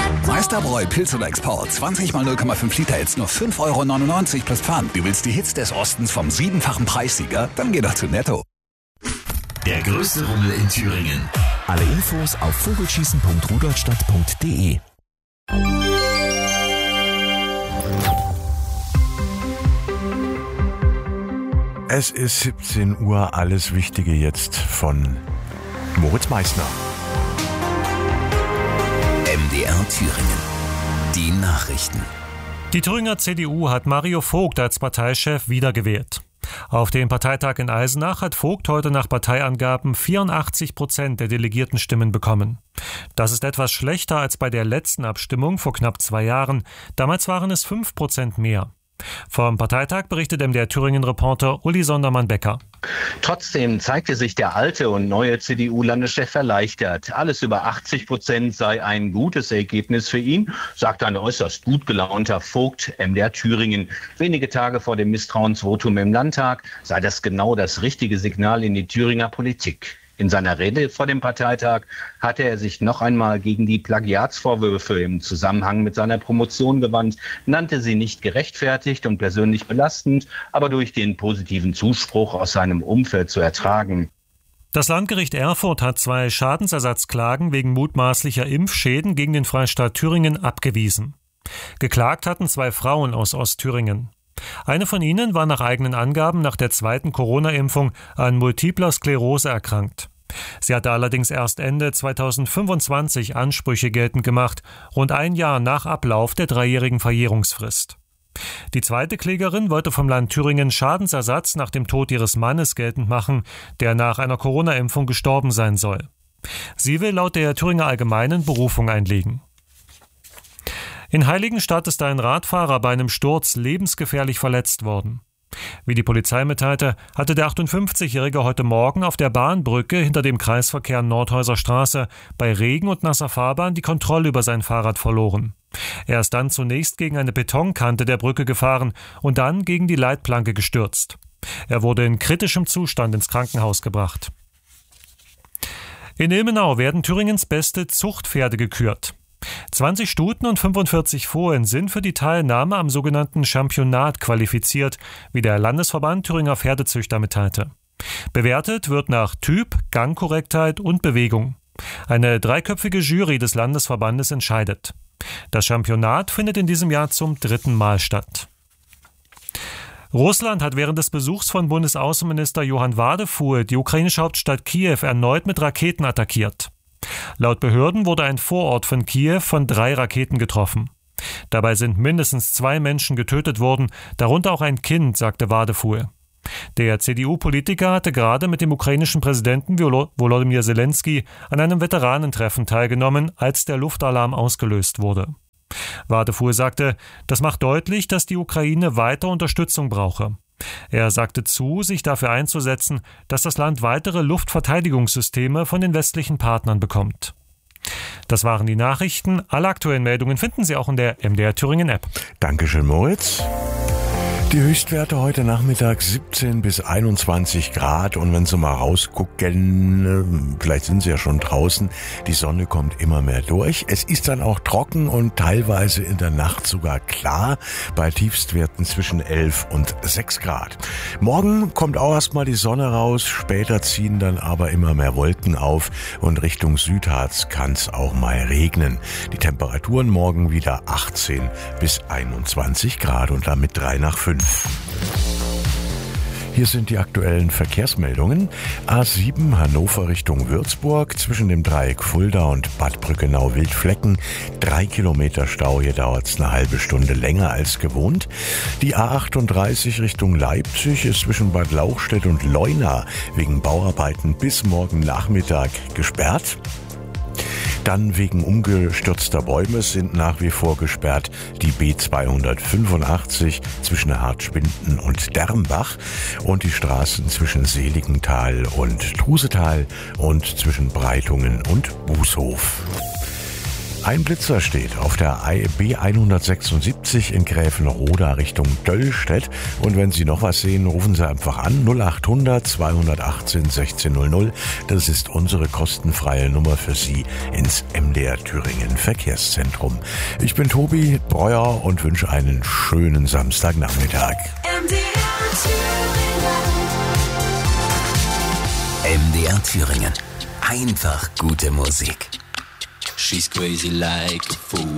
Meisterbräu Pilz oder Export. 20 mal 0,5 Liter jetzt nur 5,99 € plus Pfand. Du willst die Hits des Ostens vom 7-fachen Preissieger? Dann geh doch zu Netto. Der größte Rummel in Thüringen. Alle Infos auf vogelschießen.rudolstadt.de. Es ist 17 Uhr, alles Wichtige jetzt von Moritz Meissner. MDR Thüringen. Die Nachrichten. Die Thüringer CDU hat Mario Vogt als Parteichef wiedergewählt. Auf dem Parteitag in Eisenach hat Vogt heute nach Parteiangaben 84% der Delegiertenstimmen bekommen. Das ist etwas schlechter als bei der letzten Abstimmung vor knapp 2 Jahren. Damals waren es 5% mehr. Vom Parteitag berichtet MDR Thüringen-Reporter Uli Sondermann-Becker. Trotzdem zeigte sich der alte und neue CDU-Landeschef erleichtert. Alles über 80% sei ein gutes Ergebnis für ihn, sagt ein äußerst gut gelaunter Vogt MDR Thüringen. Wenige Tage vor dem Misstrauensvotum im Landtag sei das genau das richtige Signal in die Thüringer Politik. In seiner Rede vor dem Parteitag hatte er sich noch einmal gegen die Plagiatsvorwürfe im Zusammenhang mit seiner Promotion gewandt, nannte sie nicht gerechtfertigt und persönlich belastend, aber durch den positiven Zuspruch aus seinem Umfeld zu ertragen. Das Landgericht Erfurt hat 2 Schadensersatzklagen wegen mutmaßlicher Impfschäden gegen den Freistaat Thüringen abgewiesen. Geklagt hatten 2 Frauen aus Ostthüringen. Eine von ihnen war nach eigenen Angaben nach der 2. Corona-Impfung an multipler Sklerose erkrankt. Sie hatte allerdings erst Ende 2025 Ansprüche geltend gemacht, rund ein Jahr nach Ablauf der 3-jährigen Verjährungsfrist. Die zweite Klägerin wollte vom Land Thüringen Schadensersatz nach dem Tod ihres Mannes geltend machen, der nach einer Corona-Impfung gestorben sein soll. Sie will laut der Thüringer Allgemeinen Berufung einlegen. In Heiligenstadt ist ein Radfahrer bei einem Sturz lebensgefährlich verletzt worden. Wie die Polizei mitteilte, hatte der 58-Jährige heute Morgen auf der Bahnbrücke hinter dem Kreisverkehr Nordhäuser Straße bei Regen und nasser Fahrbahn die Kontrolle über sein Fahrrad verloren. Er ist dann zunächst gegen eine Betonkante der Brücke gefahren und dann gegen die Leitplanke gestürzt. Er wurde in kritischem Zustand ins Krankenhaus gebracht. In Ilmenau werden Thüringens beste Zuchtpferde gekürt. 20 Stuten und 45 Fohlen sind für die Teilnahme am sogenannten Championat qualifiziert, wie der Landesverband Thüringer Pferdezüchter mitteilte. Bewertet wird nach Typ, Gangkorrektheit und Bewegung. Eine 3-köpfige Jury des Landesverbandes entscheidet. Das Championat findet in diesem Jahr zum 3. Mal statt. Russland hat während des Besuchs von Bundesaußenminister Johann Wadefuhl die ukrainische Hauptstadt Kiew erneut mit Raketen attackiert. Laut Behörden wurde ein Vorort von Kiew von 3 Raketen getroffen. Dabei sind mindestens 2 Menschen getötet worden, darunter auch ein Kind, sagte Wadefuhl. Der CDU-Politiker hatte gerade mit dem ukrainischen Präsidenten Volodymyr Zelensky an einem Veteranentreffen teilgenommen, als der Luftalarm ausgelöst wurde. Wadefuhl sagte, das macht deutlich, dass die Ukraine weiter Unterstützung brauche. Er sagte zu, sich dafür einzusetzen, dass das Land weitere Luftverteidigungssysteme von den westlichen Partnern bekommt. Das waren die Nachrichten. Alle aktuellen Meldungen finden Sie auch in der MDR Thüringen App. Dankeschön, Moritz. Die Höchstwerte heute Nachmittag 17 bis 21 Grad und wenn Sie mal rausgucken, vielleicht sind Sie ja schon draußen, die Sonne kommt immer mehr durch. Es ist dann auch trocken und teilweise in der Nacht sogar klar, bei Tiefstwerten zwischen 11 und 6 Grad. Morgen kommt auch erstmal die Sonne raus, später ziehen dann aber immer mehr Wolken auf und Richtung Südharz kann es auch mal regnen. Die Temperaturen morgen wieder 18 bis 21 Grad und damit 3 nach 5. Hier sind die aktuellen Verkehrsmeldungen. A7 Hannover Richtung Würzburg zwischen dem Dreieck Fulda und Bad Brückenau-Wildflecken. 3 Kilometer Stau, hier dauert es eine halbe Stunde länger als gewohnt. Die A38 Richtung Leipzig ist zwischen Bad Lauchstädt und Leuna wegen Bauarbeiten bis morgen Nachmittag gesperrt. Dann wegen umgestürzter Bäume sind nach wie vor gesperrt die B285 zwischen Hartspinden und Dermbach und die Straßen zwischen Seligenthal und Trusetal und zwischen Breitungen und Bußhof. Ein Blitzer steht auf der B176 in Gräfenroda Richtung Döllstedt. Und wenn Sie noch was sehen, rufen Sie einfach an 0800 218 1600. Das ist unsere kostenfreie Nummer für Sie ins MDR Thüringen Verkehrszentrum. Ich bin Tobi Breuer und wünsche einen schönen Samstagnachmittag. MDR Thüringen. Einfach gute Musik. She's crazy like a fool.